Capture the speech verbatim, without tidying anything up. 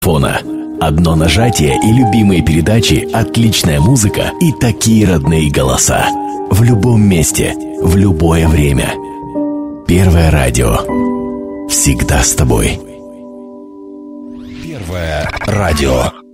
Фона. Одно нажатие и любимые передачи, отличная музыка и такие родные голоса. В любом месте, в любое время. Первое радио. Всегда с тобой. Первое радио.